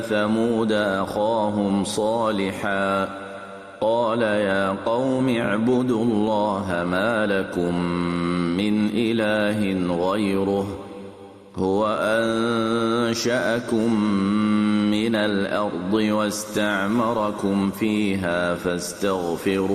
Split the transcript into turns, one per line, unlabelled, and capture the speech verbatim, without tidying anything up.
ثمود أخاهم صالحا قال يا قوم اعبدوا الله ما لكم من إله غيره هو أنشأكم من الأرض واستعمركم فيها فاستغفروا